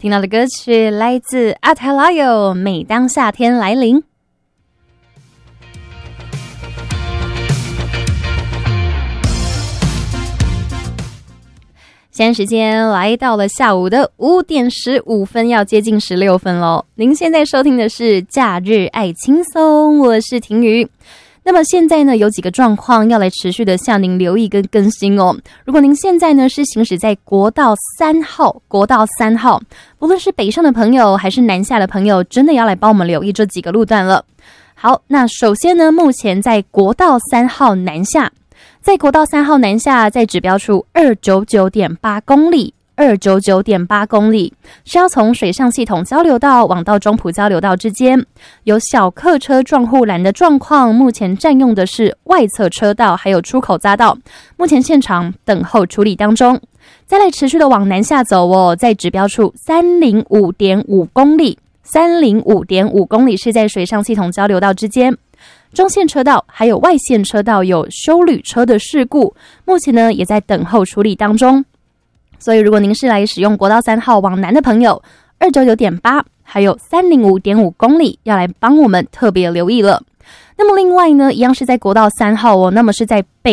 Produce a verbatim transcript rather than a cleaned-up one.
听到的歌曲来自阿泰拉友，每当夏天来临。现在时间来到了下午的五点十五分，要接近十六分咯。您现在收听的是假日爱轻松，我是婷瑜。那么现在呢，有几个状况要来持续的向您留意跟更新哦。如果您现在呢是行驶在国道三号，国道三号，不论是北上的朋友还是南下的朋友，真的要来帮我们留意这几个路段了。好，那首先呢，目前在国道三号南下。在国道三号南下，在指标处二百九十九点八公里，二百九十九点八公里是要从水上系统交流道往到中埔交流道之间，有小客车撞护栏的状况，目前占用的是外侧车道还有出口匝道，目前现场等候处理当中。再来持续的往南下走哦，在指标处三百零五点五公里，三百零五点五公里是在水上系统交流道之间。中线车道还有外线车道有休旅车的事故，目前呢也在等候处理当中。所以如果您是来使用国道三号往南的朋友，二百九十九点八还有三百零五点五公里要来帮我们特别留意了。那么另外呢，一样是在国道三号哦，那么是在北